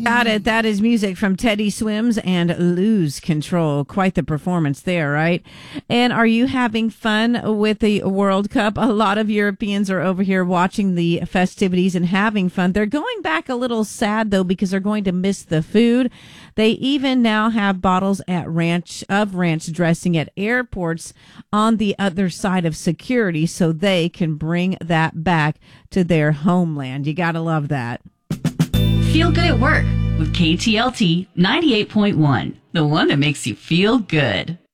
Got it. That is music from Teddy Swims and Lose Control. Quite the performance there, right? And are you having fun with the World Cup? A lot of Europeans are over here watching the festivities and having fun. They're going back a little sad, though, because they're going to miss the food. They even now have bottles of ranch dressing at airports on the other side of security so they can bring that back to their homeland. You got to love that. Feel good at work with KTLT 98.1, the one that makes you feel good.